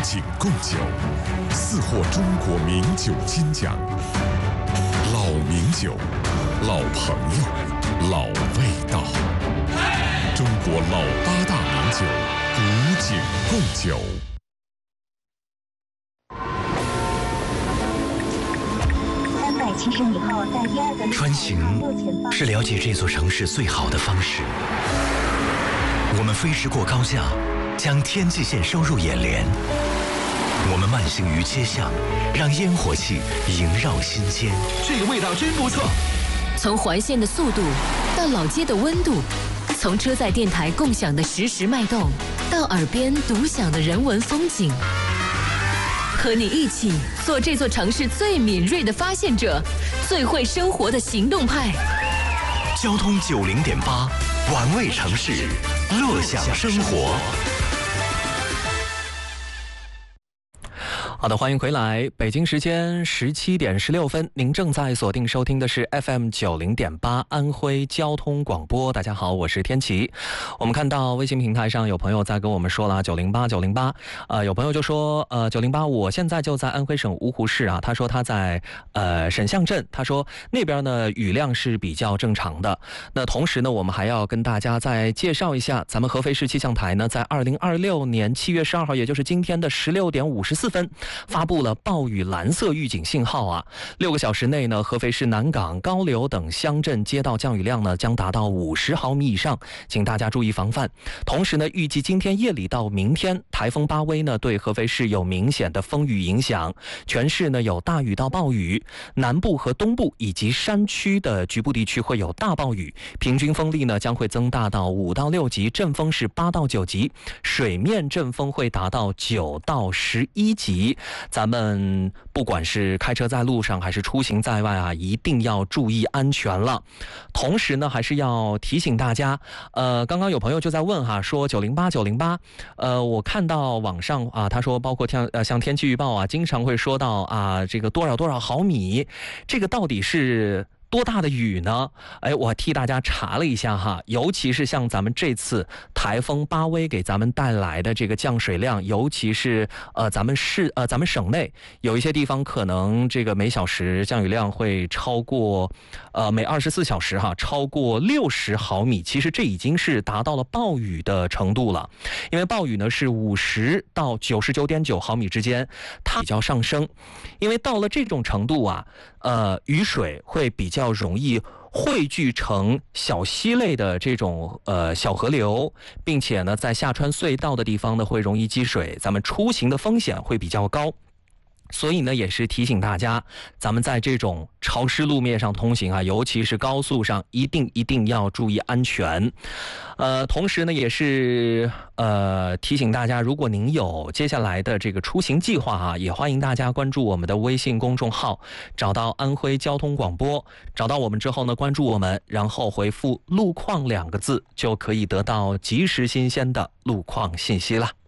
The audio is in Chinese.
景贡酒，4获中国名酒金奖。老名酒，老朋友，老味道。中国老8大名酒，古井贡酒。 370米后，在第2个穿行是了解这座城市最好的方式。我们飞驰过高架，将天际线收入眼帘。我们慢行于街巷，让烟火气萦绕心间。 这个味道真不错。 从环线的速度到老街的温度，从车载电台共享的实时脉动，到耳边独享的人文风景。和你一起做这座城市最敏锐的发现者，最会生活的行动派。 交通90.8，玩味城市，乐享生活。 好的，欢迎回来。北京时间17点16分，您正在锁定收听的是 FM 90.8安徽交通广播。大家好，我是天琪。我们看到微信平台上有朋友在跟我们说了908，有朋友就说908，我现在就在安徽省芜湖市啊。他说他在沈巷镇，他说那边呢雨量是比较正常的。那同时呢，我们还要跟大家再介绍一下，咱们合肥市气象台呢在2026年7月12号，也就是今天的16点54分。发布了暴雨蓝色预警信号啊！6个小时内呢，合肥市南岗、高柳等乡镇街道降雨量呢将达到50毫米以上，请大家注意防范。同时呢，预计今天夜里到明天，台风巴威呢对合肥市有明显的风雨影响，全市呢有大雨到暴雨，南部和东部以及山区的局部地区会有大暴雨，平均风力呢将会增大到5到6级，阵风是8到9级，水面阵风会达到9到11级。咱们不管是开车在路上还是出行在外啊，一定要注意安全了。同时呢，还是要提醒大家，刚刚有朋友就在问哈，说908，我看到网上啊，他说包括像天气预报啊，经常会说到啊，这个多少毫米，这个到底是多大的雨呢？我替大家查了一下哈，尤其是像咱们这次台风巴威给咱们带来的这个降水量，尤其是咱们省内有一些地方可能这个每小时降雨量会超过每24小时哈超过60毫米，其实这已经是达到了暴雨的程度了。因为暴雨呢是50到99.9毫米之间，它比较上升。因为到了这种程度啊，雨水会比较容易汇聚成小溪类的这种小河流，并且呢在下穿隧道的地方呢会容易积水，咱们出行的风险会比较高。所以呢，也是提醒大家，咱们在这种潮湿路面上通行啊，尤其是高速上，一定要注意安全。同时呢，也是提醒大家，如果您有接下来的这个出行计划啊，也欢迎大家关注我们的微信公众号，找到安徽交通广播，找到我们之后呢，关注我们，然后回复路况2个字，就可以得到及时新鲜的路况信息了。